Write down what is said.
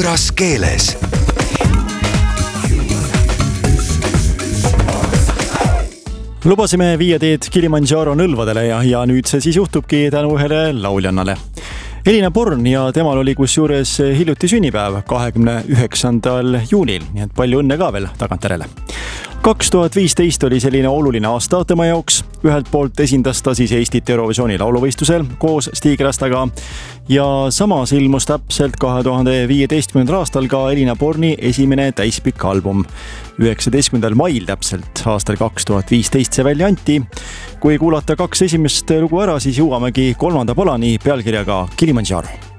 võõras keeles. Lubasime viia teed Kilimanjaro nõlvadele ja nüüd see siis juhtubki tänu ühele lauljannale. Elina Born ja temal oli kusjuures hiljuti sünnipäev 29. juunil, nii et palju õnne ka veel tagantjärele. 2015 oli selline oluline aasta tema jaoks. Ühelt poolt esindas ta siis Eestit Eurovisiooni lauluvõistlusel koos Stig Rastaga ja samas ilmus täpselt 2015. aastal ka Elina Borni esimene täispikk album. 19. mail täpselt aastal 2015 see välja anti. Kui kuulata 2 esimest lugu ära, siis jõuamegi 3. palani pealkirjaga Kilimanjaro.